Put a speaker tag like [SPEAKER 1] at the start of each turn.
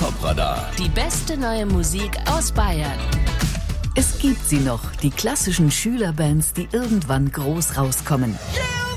[SPEAKER 1] Top-Radar.
[SPEAKER 2] Die beste neue Musik aus Bayern.
[SPEAKER 3] Es gibt sie noch, die klassischen Schülerbands, die irgendwann groß rauskommen.